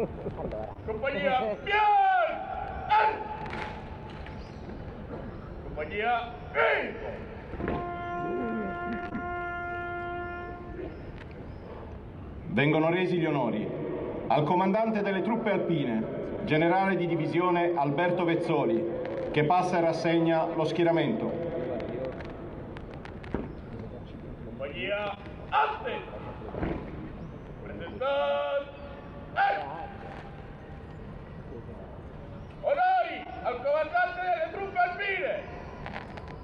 Compagnia, pian! Compagnia, Vengono resi gli onori al comandante delle truppe alpine, generale di divisione Alberto Vezzoli, che passa e rassegna lo schieramento. Compagnia, aste!